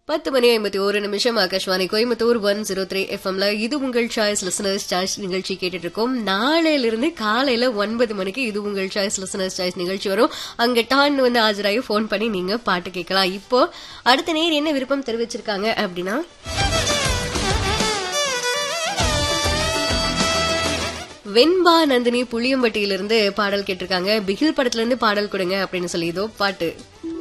10:51 ஆகாஷ்வாணி கோயம்புத்தூர் 103 எஃப்எம்ல இது உங்கள் சாய்ஸ் லிசனர்ஸ் சாய்ஸ் நிகழ்ச்சி கேட்டுட்டு இருக்கோம். நாளையில இருந்து காலையில 9 மணிக்கு இது உங்கள் சாய்ஸ் லிசனர்ஸ் சாய்ஸ் நிகழ்ச்சி வரும். அங்க டான் வந்து ஆஜராகி போன் பண்ணி நீங்க பாட்டு கேட்கலாம். இப்போ அடுத்த நேர் என்ன விருப்பம் தெரிவிச்சிருக்காங்க அப்படின்னா, வெண்பா நந்தினி புளியம்பட்டியிலிருந்து பாடல் கேட்டிருக்காங்க. பிகில் படத்துல இருந்து பாடல் கொடுங்க அப்படின்னு சொல்லி இதோ பாட்டு.